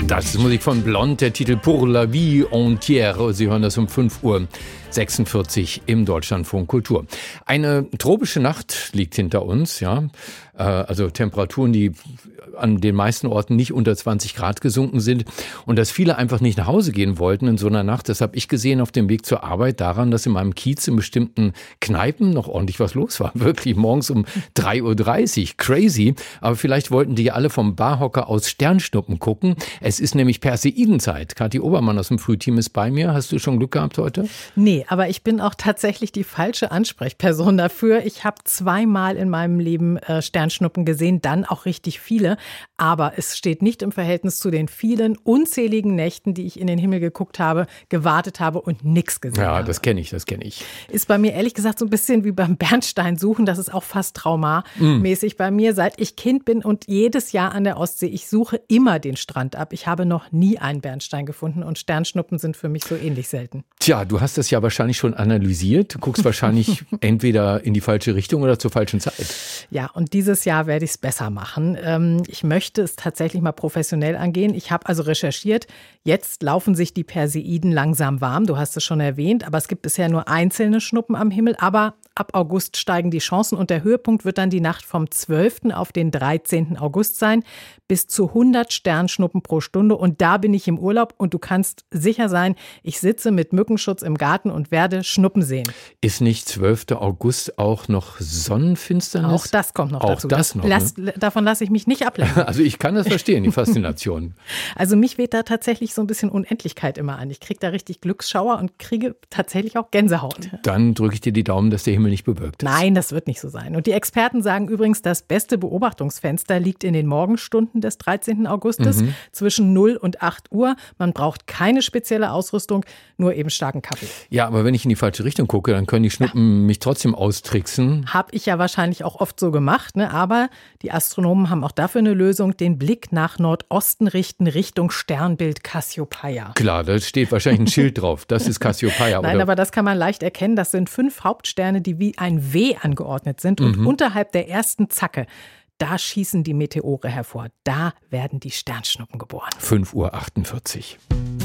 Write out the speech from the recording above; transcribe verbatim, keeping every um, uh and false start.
Das ist Musik von Blond, der Titel Pour la vie entière. Sie hören das um fünf Uhr sechsundvierzig im Deutschlandfunk Kultur. Eine tropische Nacht liegt hinter uns, ja. Also Temperaturen, die an den meisten Orten nicht unter zwanzig Grad gesunken sind und dass viele einfach nicht nach Hause gehen wollten in so einer Nacht. Das habe ich gesehen auf dem Weg zur Arbeit daran, dass in meinem Kiez in bestimmten Kneipen noch ordentlich was los war. Wirklich morgens um drei Uhr dreißig. Crazy. Aber vielleicht wollten die alle vom Barhocker aus Sternschnuppen gucken. Es ist nämlich Perseidenzeit. Kathi Obermann aus dem Frühteam ist bei mir. Hast du schon Glück gehabt heute? Nee, aber ich bin auch tatsächlich die falsche Ansprechperson dafür. Ich habe zweimal in meinem Leben äh, Sternschnuppen gesehen, dann auch richtig viele. Aber es steht nicht im Verhältnis zu den vielen unzähligen Nächten, die ich in den Himmel geguckt habe, gewartet habe und nichts gesehen ja, habe. Ja, das kenne ich, das kenne ich. Ist bei mir ehrlich gesagt so ein bisschen wie beim Bernstein suchen. Das ist auch fast traumamäßig mm. bei mir, seit ich Kind bin und jedes Jahr an der Ostsee. Ich suche immer den Strand ab. Ich habe noch nie einen Bernstein gefunden und Sternschnuppen sind für mich so ähnlich selten. Tja, du hast das ja wahrscheinlich schon analysiert. Du guckst wahrscheinlich entweder in die falsche Richtung oder zur falschen Zeit. Ja, und dieses Jahr werde ich es besser machen. Ähm, ich möchte es tatsächlich mal professionell angehen. Ich habe also recherchiert. Jetzt laufen sich die Perseiden langsam warm. Du hast es schon erwähnt, aber es gibt bisher nur einzelne Schnuppen am Himmel. Aber ab August steigen die Chancen und der Höhepunkt wird dann die Nacht vom zwölften auf den dreizehnten August sein. Bis zu hundert Sternschnuppen pro Stunde und da bin ich im Urlaub und du kannst sicher sein, ich sitze mit Mückenschutz im Garten und werde Schnuppen sehen. Ist nicht zwölften August auch noch Sonnenfinsternis? Auch das kommt noch auch dazu. Das noch, Lass, ne? Davon lasse ich mich nicht ablenken. Also ich kann das verstehen, die Faszination. Also mich weht da tatsächlich so ein bisschen Unendlichkeit immer an. Ich kriege da richtig Glücksschauer und kriege tatsächlich auch Gänsehaut. Dann drücke ich dir die Daumen, dass der Himmel nicht bewölkt ist. Nein, das wird nicht so sein. Und die Experten sagen übrigens, das beste Beobachtungsfenster liegt in den Morgenstunden des dreizehnten Augustes mhm. zwischen null und acht Uhr. Man braucht keine spezielle Ausrüstung, nur eben starken Kaffee. Ja, aber wenn ich in die falsche Richtung gucke, dann können die Schnuppen ja. mich trotzdem austricksen. Habe ich ja wahrscheinlich auch oft so gemacht, ne? Aber die Astronomen haben auch dafür eine Lösung, den Blick nach Nordosten richten, Richtung Sternbild Cassiopeia. Klar, da steht wahrscheinlich ein Schild drauf, das ist Cassiopeia. Nein, oder? aber das kann man leicht erkennen. Das sind fünf Hauptsterne, die wie ein W angeordnet sind und mhm. unterhalb der ersten Zacke, da schießen die Meteore hervor. Da werden die Sternschnuppen geboren. fünf Uhr achtundvierzig.